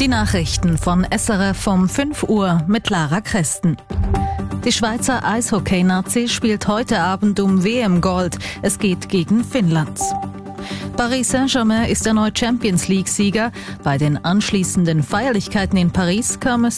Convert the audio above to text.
Die Nachrichten von SRF um 5 Uhr mit Lara Kresten. Die Schweizer Eishockey-Nazi spielt heute Abend um WM-Gold. Es geht gegen Finnland. Paris Saint-Germain ist erneut Champions League-Sieger. Bei den anschließenden Feierlichkeiten in Paris kam es